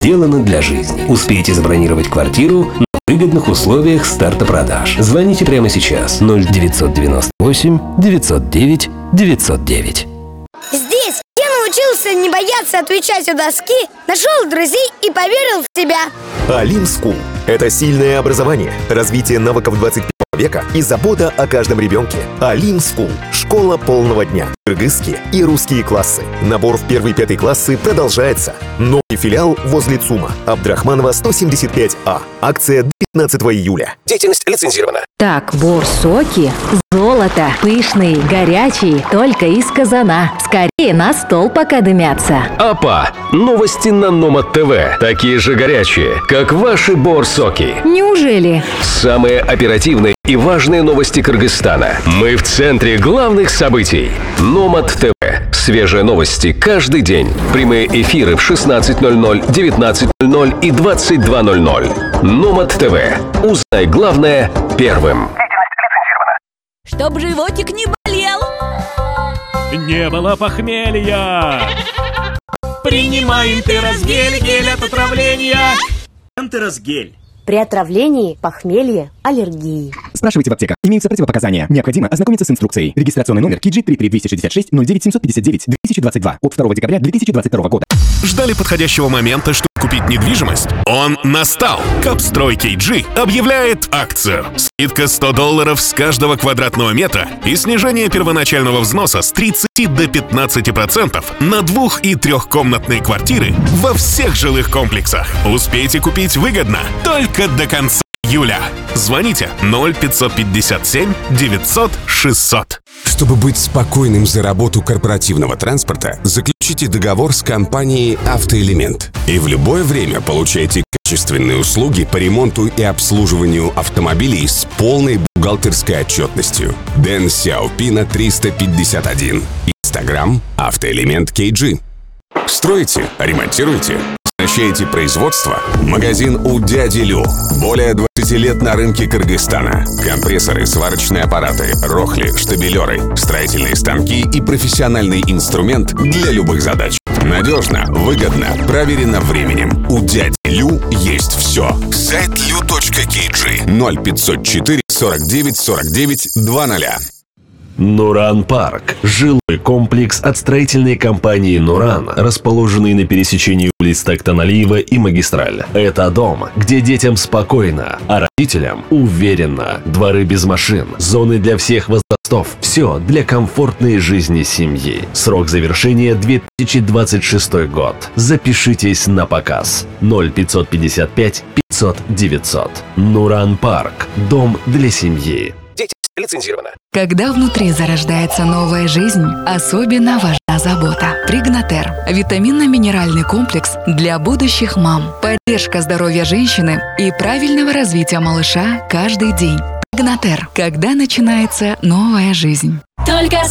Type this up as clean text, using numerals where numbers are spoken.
сделано для жизни. Успейте забронировать квартиру на выгодных условиях старта продаж. Звоните прямо сейчас. 0998 909 909. Здесь я научился не бояться отвечать у доски, нашел друзей и поверил в себя. Alim School – это сильное образование, развитие навыков 21 века и забота о каждом ребенке. Alim School – школа полного дня, кыргызские и русские классы. Набор в 1-5 классы продолжается. Новый филиал возле ЦУМа, Абдрахманова, 175А. Акция до 15 июля. Деятельность лицензирована. Так, борсоки, золото, пышные, горячие, только из казана. Скорее на стол пока дымятся. Апа, новости на Номад ТВ. Такие же горячие, как ваши борсоки. Неужели? Самые оперативные и важные новости Кыргызстана. Мы в центре главных событий. Номад ТВ. Свежие новости каждый день. Прямые эфиры в 16:00, 19:00 и 22:00. Номад ТВ. Узнай главное первым. Чтоб животик не болел. Не было похмелья. Принимаем Террасгель, гель от отравления. Террасгель. При отравлении, похмелье, аллергии. Спрашивайте в аптеках. Имеются противопоказания. Необходимо ознакомиться с инструкцией. Регистрационный номер KG33266-09759-2022 от 2 декабря 2022 года. Ждали подходящего момента, чтобы купить недвижимость? Он настал! Капстрой KG объявляет акцию. Скидка $100 с каждого квадратного метра и снижение первоначального взноса с 30 до 15% на 2- и 3-комнатные квартиры во всех жилых комплексах. Успейте купить выгодно только до конца июля. Звоните 0557 900 600. Чтобы быть спокойным за работу корпоративного транспорта, заключите договор с компанией «Автоэлемент». И в любое время получайте качественные услуги по ремонту и обслуживанию автомобилей с полной бухгалтерской отчетностью. Дэн Сяопина 351. Инстаграм «Автоэлемент KG». Строите, ремонтируете, оснащаете производство? Магазин у дяди Лю. Более 20 лет на рынке Кыргызстана. Компрессоры, сварочные аппараты, рохли, штабелеры, строительные станки и профессиональный инструмент для любых задач. Надежно, выгодно, проверено временем. У дяди Лю есть все. Сайт lu.kg 0504 49 49 20. Нуран Парк. Жилой комплекс от строительной компании «Нуран», расположенный на пересечении улиц Тактаналиева и Магистраль. Это дом, где детям спокойно, а родителям уверенно. Дворы без машин, зоны для всех возрастов. Все для комфортной жизни семьи. Срок завершения 2026 год. Запишитесь на показ. 0555 500 900. Нуран Парк. Дом для семьи. Лицензировано. Когда внутри зарождается новая жизнь, особенно важна забота. Пригнатер – витаминно-минеральный комплекс для будущих мам. Поддержка здоровья женщины и правильного развития малыша каждый день. Пригнатер – когда начинается новая жизнь. Только